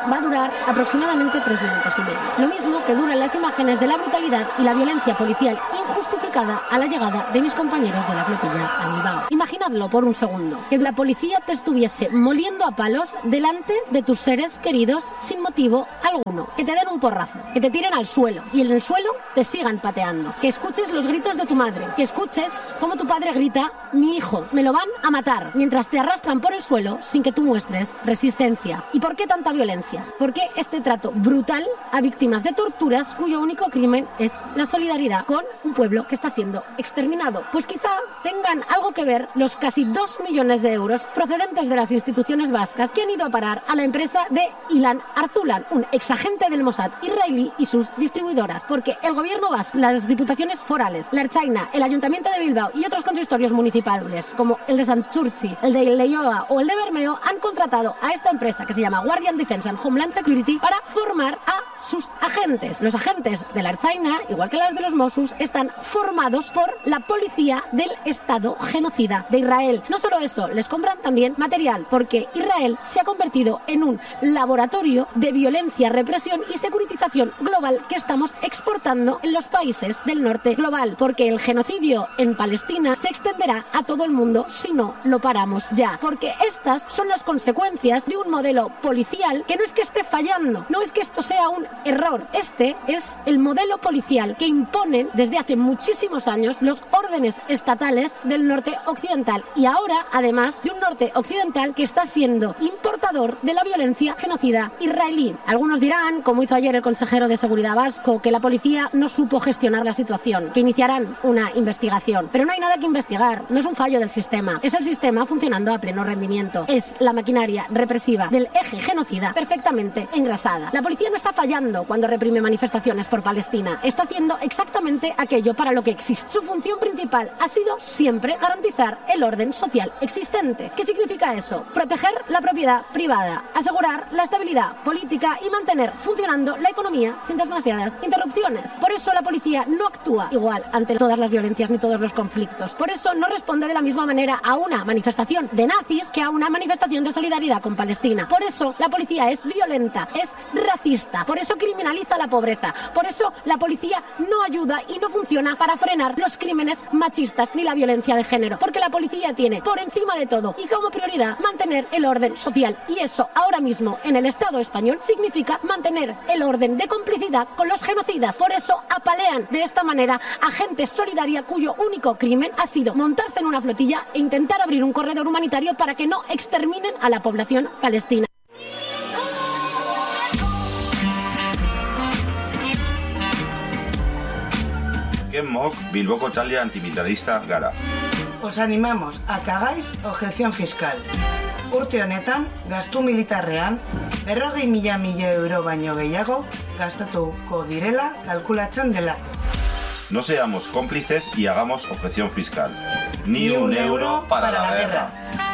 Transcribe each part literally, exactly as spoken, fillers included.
va a durar aproximadamente tres minutos y medio. Lo mismo que duran las imágenes de la brutalidad y la violencia policial injustificada a la llegada de mis compañeros de la flotilla a Bilbao. Imaginadlo por un segundo, que la policía te estuviese moliendo a palos delante de tus seres queridos sin motivo alguno, que te den un porrazo, que te tiren al suelo y en el suelo te sigan pateando, que escuches los gritos de tu madre, que escuches cómo tu padre grita: mi hijo, me lo van a matar, mientras te arrastran por el suelo sin que tú muestres resistencia. ¿Y por qué tanta violencia? ¿Por qué este trato brutal a víctimas de torturas cuyo único crimen es la solidaridad con un pueblo que está siendo exterminado? Pues quizá tengan algo que ver los casi dos millones de euros procedentes de las instituciones vascas que han ido a parar a la empresa de Ilan Arzulan, un exagente del Mossad israelí y sus distribuidoras, porque el gobierno vasco, las diputaciones forales, la Ertzaintza, el Ayuntamiento de Bilbao y otros consistorios municipales como el de Santurtzi, el de Leioa o el de Bermeo han contratado a esta empresa que se llama Guardian Defense and Homeland Security para formar a sus agentes. Los agentes de la Ertzaintza, igual que las de los Mossos, están formados por la policía del Estado genocida de Israel. No solo eso, les compran también material, porque Israel se ha convertido en un laboratorio de violencia, represión y securitización global que estamos exportando en los países del norte global, porque el genocidio en Palestina se extenderá a todo el mundo si no lo paramos ya, porque estas son las consecuencias de un modelo policial que no es que esté fallando, no es que esto sea un error, este es el modelo policial que imponen desde hace muchísimos años los órdenes estatales del norte occidental, y ahora además de un norte occidental que está siendo importador de la violencia genocida israelí. Algunos dirán, como hizo ayer el consejero de Seguridad vasco, que la policía no supo gestionar la situación, que iniciarán una investigación, pero no hay nada que investigar, no es un fallo del sistema, es el sistema funcionando a pleno rendimiento, es la maquinaria represiva del eje genocida perfectamente engrasada. La policía no está fallando cuando reprime manifestaciones por Palestina, está haciendo exactamente aquello para lo que existe. Su función principal ha sido siempre garantizar el orden social existente. ¿Qué significa eso? Proteger la propiedad privada, asegurar la estabilidad política y mantener funcionando la economía sin demasiadas interrupciones. Por eso la policía no actúa igual ante todas las violencias ni todos los conflictos. Por eso no responde de la misma manera a una manifestación de nazis que a una manifestación de solidaridad con Palestina. Por eso la policía es violenta, es racista, por eso criminaliza la pobreza, por eso la policía no ayuda y no funciona para frenar los crímenes machistas ni la violencia de género, porque la policía tiene por encima de todo y como prioridad mantener el orden social, y eso ahora mismo en el Estado español significa mantener el orden de complicidad con los genocidas. Por eso apalean de esta manera a gente solidaria cuyo único crimen ha sido montarse en una flotilla e intentar abrir un corredor humanitario para que no exterminen a la población palestina. Mok Bilboko talde antimilitarista gara. Os animamos a que hagáis objeción fiscal. Urte honetan, gastu militarrean, berrogei mila mila euro baino gehiago gastatuko direla kalkulatzen delako. No seamos cómplices y hagamos objeción fiscal. Ni, Ni un, un euro, euro para, para la, la guerra.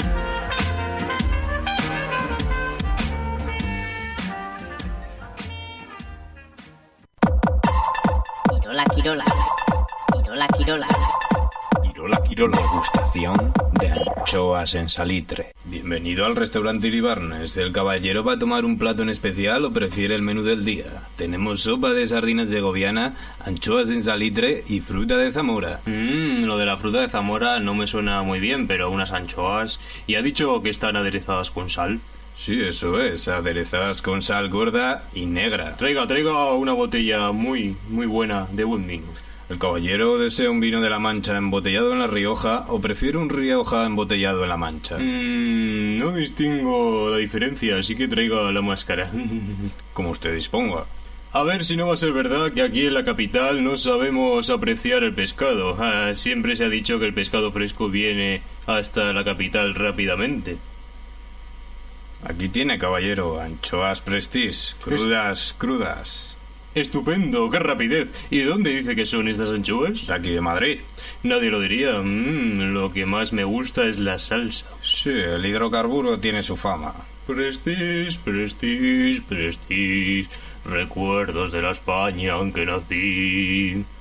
guerra. Quirola, Quirola. Quirola, Quirola. Quirola, Quirola. Degustación de anchoas en salitre. Bienvenido al restaurante Iribarnes. ¿El caballero va a tomar un plato en especial o prefiere el menú del día? Tenemos sopa de sardinas segoviana, anchoas en salitre y fruta de Zamora. Mmm, lo de la fruta de Zamora no me suena muy bien, pero unas anchoas... ¿Y ha dicho que están aderezadas con sal? Sí, eso es, aderezadas con sal gorda y negra. Traiga, traiga una botella muy, muy buena de buen vino. ¿El caballero desea un vino de La Mancha embotellado en La Rioja o prefiere un Rioja embotellado en La Mancha? Mm, no distingo la diferencia, así que traiga la máscara. Como usted disponga. A ver si no va a ser verdad que aquí en la capital no sabemos apreciar el pescado. Ah, siempre se ha dicho que el pescado fresco viene hasta la capital rápidamente. Aquí tiene, caballero, anchoas Prestige, crudas, crudas. Estupendo, qué rapidez. ¿Y de dónde dice que son estas anchoas? De aquí de Madrid. Nadie lo diría. Mm, lo que más me gusta es la salsa. Sí, el hidrocarburo tiene su fama. Prestige, Prestige, Prestige. Recuerdos de la España en que nací.